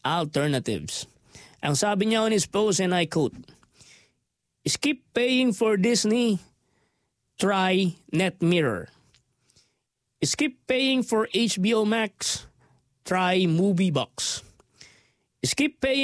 alternatives. Ang sabi niya on his post, and I quote, "Skip paying for Disney, try NetMirror. Skip paying for HBO Max, try MovieBox. Skip paying